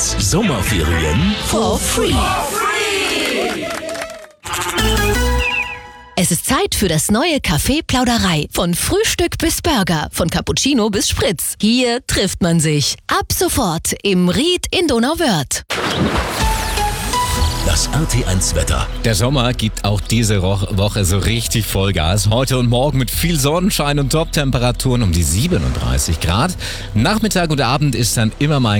RTL1 Sommerferien for free. Es ist Zeit für das neue Café Plauderei. Von Frühstück bis Burger, von Cappuccino bis Spritz. Hier trifft man sich. Ab sofort im Ried in Donauwörth. Das RT1 Wetter. Der Sommer gibt auch diese Woche so richtig Vollgas. Heute und morgen mit viel Sonnenschein und Top-Temperaturen um die 37 Grad. Nachmittag und Abend ist dann immer mal